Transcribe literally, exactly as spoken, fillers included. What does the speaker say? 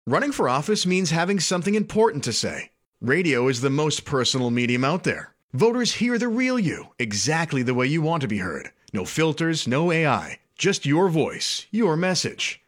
Running for office means having something important to say. Radio is the most personal medium out there. Voters hear the real you, exactly the way you want to be heard. No filters, no A I, just your voice, your message.